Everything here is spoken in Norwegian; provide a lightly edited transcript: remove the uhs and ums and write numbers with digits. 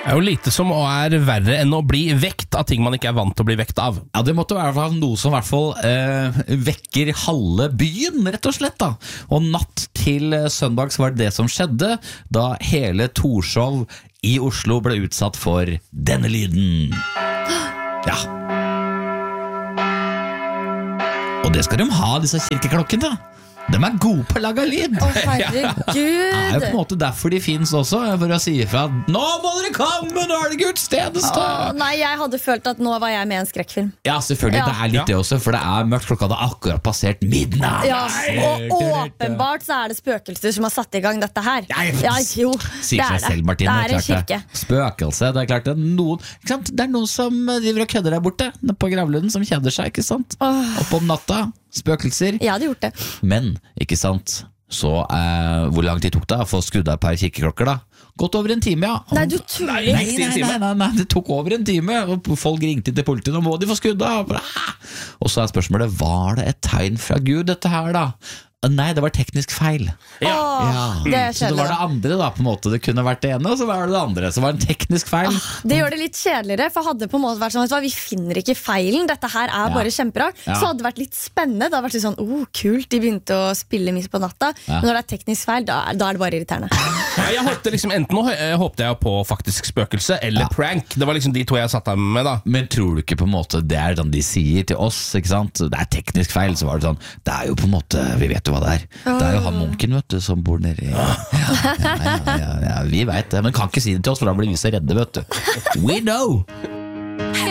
Det jo lite som verre enn å bli vekt av ting man ikke vant til å bli vekt av. Ja, det måtte være noe som I hvert fall vekker halve byen, rett og slett da. Og natt til søndag så var det som skjedde, da hele Torshov I Oslo ble utsatt for denne lyden. Ja. Og det skal de ha, disse kirkeklokkene da. De gode på å lage lyd. Herregud. Det jo på en måte derfor de finnes også, for å si ifra nå må dere komme, nå det gudstjeneste. Nei, jeg hadde følt at nå var jeg med I en skrekkfilm. Ja, selvfølgelig, det litt det også, for det mørkt, klokka hadde akkurat passert midnatt. Ja, og åpenbart så det spøkelser som har satt I gang dette her. Ja, jo, sier seg selv, Martin. Det en kirke. Spøkelse, det klart det noen, ikke sant? Det noen som driver og kødder der borte, på gravlunden, som kjeder seg, ikke sant? Oppe om natta. Spøkelser. Jeg hadde gjort det. Men, ikke sant, så hvor lang tid tok det å få skrudd av et par kirkeklokker da? Gått over en time, ja. Nei, du tuller. Nei, det tok over en time, og folk ringte til politiet, nå må de få skrudd av. Og så spørsmålet, var det et tegn fra Gud dette her da? Nei, det var teknisk feil. Det så det var det andre da, på en måte. Det kunne vært det ene, og så var det andre. Så var det en teknisk feil. Det gjør det litt kjedeligere, for hadde på en måte vært sånn, vi finner ikke feilen, dette her bare kjemperart. Så hadde det vært litt spennende. Det hadde vært sånn, kult, de begynte å spille midt på natta. Men når det teknisk feil, da det bare irriterende. Jeg håpte liksom, enten håpte jeg på faktisk spøkelse eller prank. Det var liksom de to jeg satt med da. Men tror du ikke på en måte, det sånn de sier til oss, ikke sant? Det teknisk feil, så var det sånn, det jo på en måte, vi vet jo hva det det jo han munken, vet du, som bor nede I vi vet det, men kan ikke si det til oss, for da blir vi så redde, vet du. We know!